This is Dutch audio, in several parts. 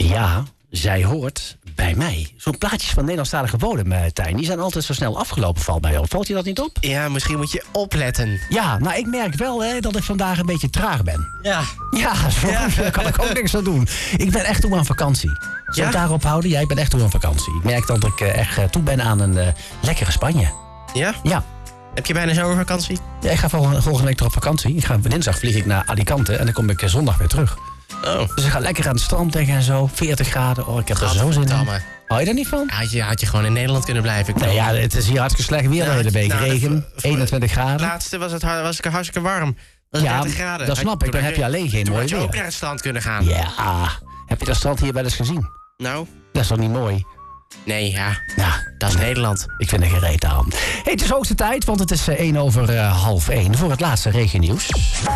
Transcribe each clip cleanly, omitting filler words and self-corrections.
Ja, zij hoort bij mij. Zo'n plaatjes van Nederlandstalige bodem, Tijn, die zijn altijd zo snel afgelopen, valt mij op. Valt je dat niet op? Ja, misschien moet je opletten. Ja, nou, ik merk wel dat ik vandaag een beetje traag ben. Ja. Ja, daar kan ik ook niks aan doen. Ik ben echt toe aan vakantie. Zal ik daarop houden? Jij bent echt toe aan vakantie. Ik merk dat ik echt toe ben aan een lekkere Spanje. Ja? Ja. Heb je bijna zomervakantie? Ja, ik ga volgende week op vakantie. Dinsdag vlieg ik naar Alicante en dan kom ik zondag weer terug. Oh. Dus ik ga lekker aan het strand liggen en zo. 40 graden. Oh, ik heb er zo zin in. Hou je daar niet van? Had je gewoon in Nederland kunnen blijven. Nee, ja, het is hier hartstikke slecht weer de hele week. Regen, 21 graden. Laatste was het hartstikke warm. Dat was 30 graden. Dat snap ik. Dan heb je alleen geen mooi weer. Had je ook naar het strand kunnen gaan. Ja. Heb je dat strand hier wel eens gezien? Nou? Dat is toch niet mooi? Nee, ja. Nou, dat is Nederland. Ik vind er geen reet aan. Hey, het is hoogste tijd, want het is 1:01 voor het laatste regennieuws.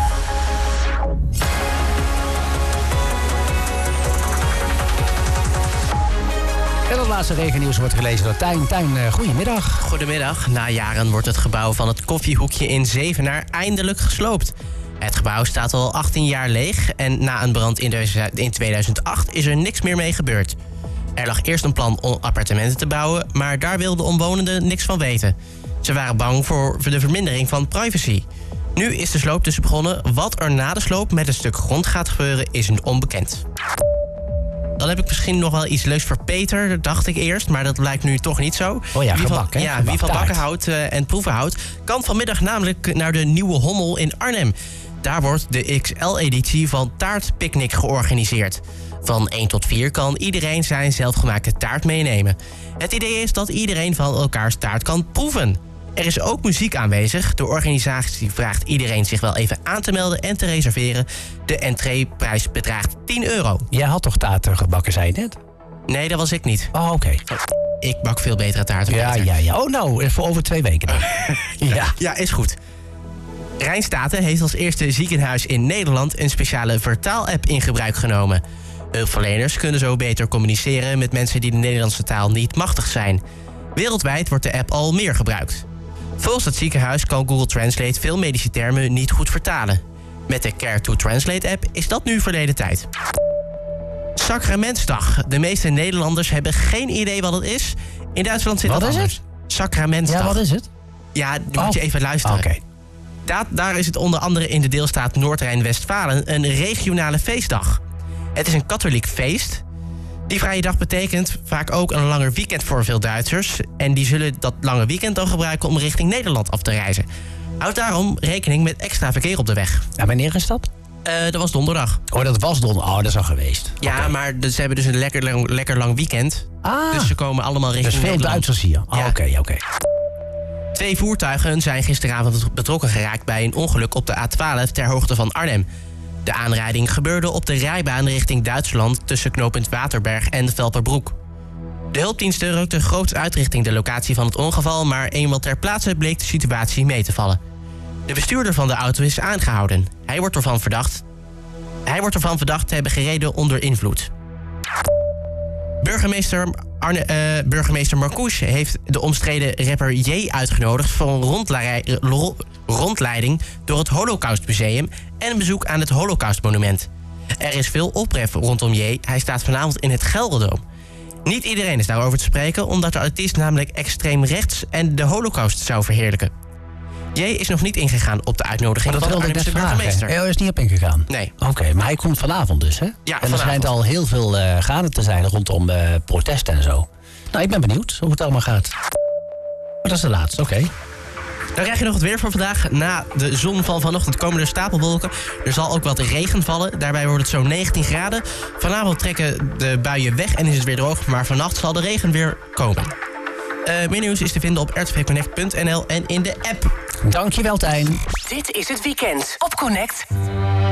En het laatste regennieuws wordt gelezen door Tijn. Tijn, goedemiddag. Goedemiddag. Na jaren wordt het gebouw van het koffiehoekje in Zevenaar eindelijk gesloopt. Het gebouw staat al 18 jaar leeg en na een brand in 2008 is er niks meer mee gebeurd. Er lag eerst een plan om appartementen te bouwen, maar daar wilden omwonenden niks van weten. Ze waren bang voor de vermindering van privacy. Nu is de sloop dus begonnen. Wat er na de sloop met het stuk grond gaat gebeuren is onbekend. Dan heb ik misschien nog wel iets leuks voor Peter, dat dacht ik eerst, maar dat blijkt nu toch niet zo. Oh ja, gebak, hè? Wie van bakken houdt en proeven houdt, kan vanmiddag namelijk naar de Nieuwe Hommel in Arnhem. Daar wordt de XL-editie van Taartpicnic georganiseerd. Van 1 tot 4 kan iedereen zijn zelfgemaakte taart meenemen. Het idee is dat iedereen van elkaars taart kan proeven. Er is ook muziek aanwezig. De organisatie vraagt iedereen zich wel even aan te melden en te reserveren. De entreeprijs bedraagt €10. Jij had toch taarten gebakken, zei je net? Nee, dat was ik niet. Oh, oké. Ik bak veel betere taarten. Ja. Oh, nou, voor over 2 weken dan. Ja, is goed. Rijnstate heeft als eerste ziekenhuis in Nederland een speciale vertaal-app in gebruik genomen. Hulpverleners kunnen zo beter communiceren met mensen die de Nederlandse taal niet machtig zijn. Wereldwijd wordt de app al meer gebruikt. Volgens het ziekenhuis kan Google Translate veel medische termen niet goed vertalen. Met de Care to Translate app is dat nu verleden tijd. Sacramentsdag. De meeste Nederlanders hebben geen idee wat het is. In Duitsland zit het anders. Wat is het? Sacramentsdag. Ja, wat is het? Ja, dan moet je even luisteren. Oké. Daar is het onder andere in de deelstaat Noord-Rijn-Westfalen een regionale feestdag. Het is een katholiek feest. Die vrije dag betekent vaak ook een langer weekend voor veel Duitsers. En die zullen dat lange weekend dan gebruiken om richting Nederland af te reizen. Houd daarom rekening met extra verkeer op de weg. En wanneer is dat? Dat was donderdag. Oh, dat was donderdag. Oh, dat is al geweest. Ja, Okay. Maar ze hebben dus een lekker lang weekend. Dus ze komen allemaal richting Nederland. Dus veel Duitsers hier. Ja. Oké. 2 voertuigen zijn gisteravond betrokken geraakt bij een ongeluk op de A12 ter hoogte van Arnhem. De aanrijding gebeurde op de rijbaan richting Duitsland tussen knooppunt Waterberg en Velperbroek. De hulpdiensten rukten groots uit richting de locatie van het ongeval, maar eenmaal ter plaatse bleek de situatie mee te vallen. De bestuurder van de auto is aangehouden. Hij wordt ervan verdacht te hebben gereden onder invloed. Burgemeester Marcouch heeft de omstreden rapper J uitgenodigd voor een rondleiding door het Holocaustmuseum en een bezoek aan het Holocaustmonument. Er is veel ophef rondom J. Hij staat vanavond in het Gelderdoom. Niet iedereen is daarover te spreken, omdat de artiest namelijk extreem rechts en de Holocaust zou verheerlijken. J is nog niet ingegaan op de uitnodiging van de Arnhemse burgemeester. Hij is niet op ingegaan? Nee. Oké, maar hij komt vanavond dus, hè? Ja, en er schijnt al heel veel gaande te zijn rondom protesten en zo. Nou, ik ben benieuwd hoe het allemaal gaat. Maar dat is de laatste, oké. Dan krijg je nog het weer voor vandaag. Na de zon van vanochtend komen er stapelwolken. Er zal ook wat regen vallen. Daarbij wordt het zo'n 19 graden. Vanavond trekken de buien weg en is het weer droog. Maar vannacht zal de regen weer komen. Meer nieuws is te vinden op rtvconnect.nl en in de app. Dankjewel, Tijn. Dit is het weekend op Connect.